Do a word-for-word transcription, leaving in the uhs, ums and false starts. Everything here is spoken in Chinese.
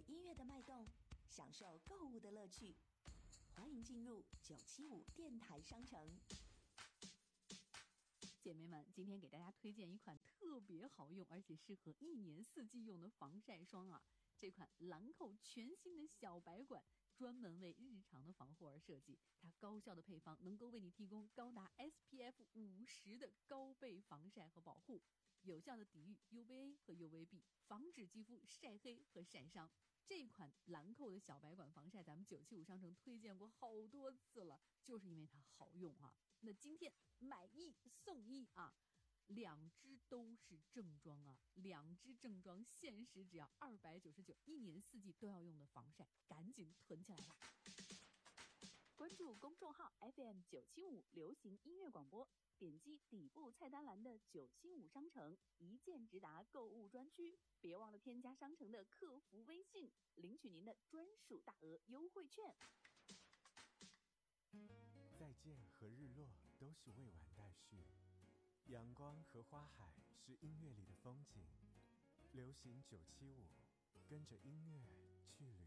音乐的脉动，享受购物的乐趣。欢迎进入九七五电台商城。 姐妹们，今天给大家推荐一款特别好用而且适合一年四季用的防晒霜啊！这款兰蔻全新的小白管专门为日常的防护而设计，它高效的配方能够为你提供高达 S P F 五十的高倍防晒和保护，有效的抵御 U V A 和 U V B， 防止肌肤晒黑和晒伤。这款兰蔻的小白管防晒咱们九七五商城推荐过好多次了，就是因为它好用啊。那今天买一送一啊，两支都是正装啊，两支正装限时只要二百九十九，一年四季都要用的防晒，赶紧囤起来吧！关注公众号 F M 九七五流行音乐广播，点击底部菜单栏的九七五商城，一键直达购物专区。别忘了添加商城的客服微信，领取您的专属大额优惠券。 再见和日落都是未完待续，阳光和花海是音乐里的风景。流行九七五，跟着音乐去旅